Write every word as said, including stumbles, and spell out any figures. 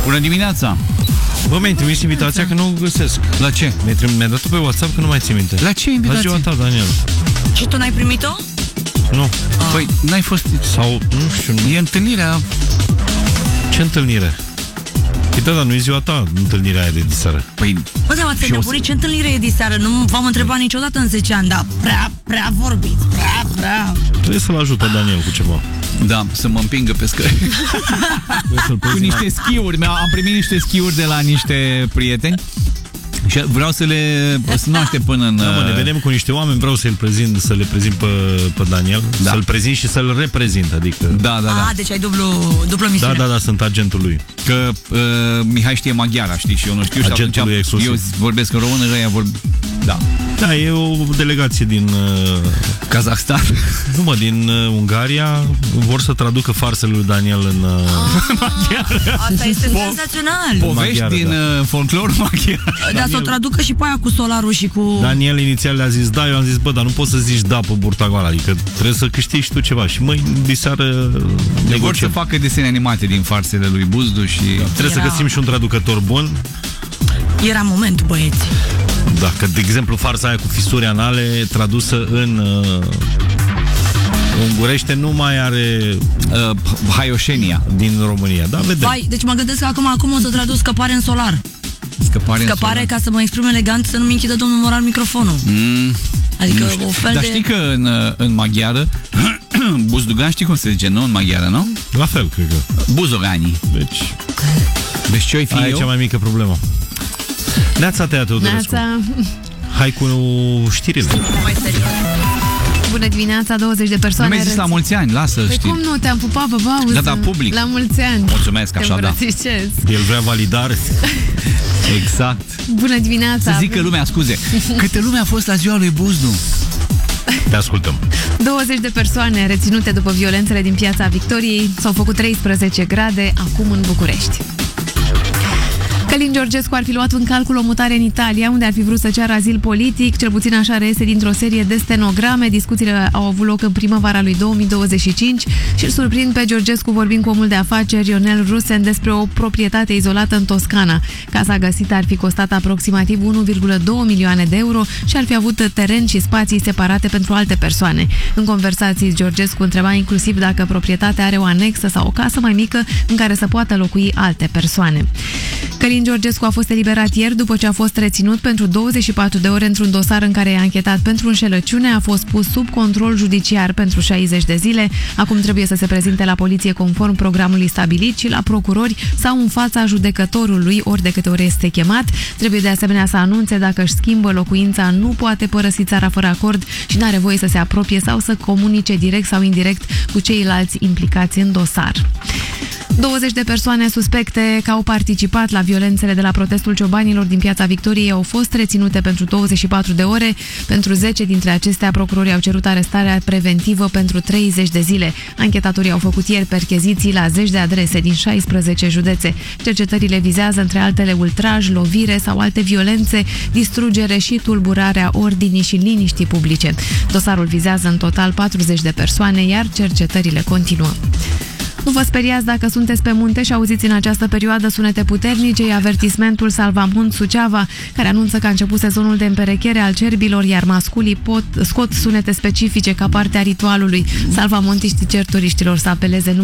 Bună dimineața! Bă, mi-ai trimis invitația că nu o găsesc. La ce? Mi-ai, trimis, mi-ai dat-o pe WhatsApp că nu mai țin minte. La ce invitație? La ziua ta, Daniel. Și tu n-ai primit-o? Nu. Păi, n-ai fost... Sau, nu știu... E întâlnirea... Ce întâlnire? Păi da, dar nu e ziua ta, întâlnirea aia de diseară. Păi... Bă, da, m-ați nebunit, ce întâlnire e diseară? Nu v-am întrebat niciodată în zece ani, dar prea, prea vorbiți, prea, prea... Trebuie să-l ajut pe Daniel cu ceva. Da, să mă împingă pe scări. Cu niște schiuri. Am primit niște schiuri de la niște prieteni. Și vreau să le să nu aștept până în... Da, mă, ne vedem cu niște oameni, vreau să-l prezint, să le prezint pe, pe Daniel, da. Să-l prezint și să-l reprezint, adică... Da, da, da. A, deci ai dublu, dublu misiune. Da, da, da, sunt agentul lui. Că uh, Mihai știe maghiara, știi, și eu nu știu. Agentul lui exclusiv. Eu vorbesc în română, ăia vorb... Da. Da, e o delegație din... Uh, Kazahstan. Nu, mă, din uh, Ungaria. Vor să traducă farsele lui Daniel în uh, maghiară. Asta este senzațional. Povești maghiară, din da. uh, folclor maghiar. Da, să o traducă și pe aia cu solarul și cu... Daniel inițial le-a zis da, eu am zis, bă, dar nu poți să zici da pe burtagoala, adică trebuie să câștigi tu ceva. Și măi, diseară vor să facă desene animate din farsele lui Buzdu și... Da, trebuie Era... să găsim și un traducător bun. Era momentul, băieți. Da, că, de exemplu, farsa aia cu fisuri anale tradusă în uh, ungurește nu mai are uh, Haioșenia din România. Da, vedem. Vai, deci mă gândesc că acum, acum o să traduc scăpare în solar. Scăpare, Scăpare în ca să mă exprim elegant, să nu-mi închidă domnul Moral microfonul. Mm, adică o fel Dar de... știi că în, în maghiară buzdugan, știi cum se zice, nu? În maghiară, nu? La fel, cred că. Buzogani. Deci... Deci ce-o-i fi aia eu? e cea mai mică problemă. Neața Tea Teodorescu. Hai cu știrile. Mai serios. Bună dimineața, douăzeci de persoane. Nu mi-ai zis la mulți ani, lasă, păi știi. cum nu? Te-am pupat, bă, bă, Da, da, public. La mulți ani. Mulțumesc, așa, da. El vrea validare. Exact. Bună dimineața. Să zică lumea, scuze. Câte lume a fost la ziua lui Buzdu? Te ascultăm. douăzeci de persoane reținute după violențele din Piața Victoriei. S-au făcut treisprezece grade acum în București. Călin Georgescu ar fi luat în calcul o mutare în Italia, unde ar fi vrut să ceară azil politic, cel puțin așa reiese dintr-o serie de stenograme. Discuțiile au avut loc în primăvara lui două mii douăzeci și cinci și îl surprind pe Georgescu vorbind cu omul de afaceri Ionel Rusen despre o proprietate izolată în Toscana. Casa găsită ar fi costat aproximativ unu virgulă doi milioane de euro și ar fi avut teren și spații separate pentru alte persoane. În conversații, Georgescu întreba inclusiv dacă proprietatea are o anexă sau o casă mai mică în care să poată locui alte persoane. Călin Georgescu a fost eliberat ieri după ce a fost reținut pentru douăzeci și patru de ore într-un dosar în care e anchetat pentru înșelăciune, a fost pus sub control judiciar pentru șaizeci de zile. Acum trebuie să se prezinte la poliție conform programului stabilit și la procurori sau în fața judecătorului ori de câte ori este chemat. Trebuie de asemenea să anunțe dacă își schimbă locuința, nu poate părăsi țara fără acord și nu are voie să se apropie sau să comunice direct sau indirect cu ceilalți implicați în dosar. douăzeci de persoane suspecte că au participat la violențele de la protestul ciobanilor din Piața Victoriei au fost reținute pentru douăzeci și patru de ore. Pentru zece dintre acestea, procurorii au cerut arestarea preventivă pentru treizeci de zile. Anchetatorii au făcut ieri percheziții la zeci de adrese din șaisprezece județe. Cercetările vizează, între altele, ultraj, lovire sau alte violențe, distrugere și tulburarea ordinii și liniștii publice. Dosarul vizează în total patruzeci de persoane, iar cercetările continuă. Nu vă speriați dacă sunteți pe munte și auziți în această perioadă sunete puternice. E avertismentul Salvamont Suceava, care anunță că a început sezonul de împerechere al cerbilor, iar masculii pot, scot sunete specifice ca parte a ritualului. Salvamontiștii cer turiștilor să apeleze